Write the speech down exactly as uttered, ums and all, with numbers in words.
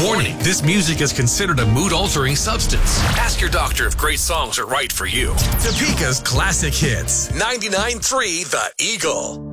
Warning, this music is considered a mood-altering substance. Ask your doctor if great songs are right for you. Topeka's classic hits. ninety-nine point three The Eagle.